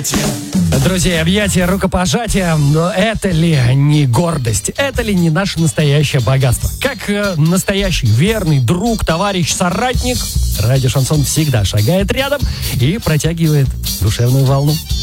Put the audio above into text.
Друзья, объятия, рукопожатия, но это ли не гордость? Это ли не наше настоящее богатство? Как настоящий верный друг, товарищ, соратник, радио «Шансон» всегда шагает рядом и протягивает душевную волну.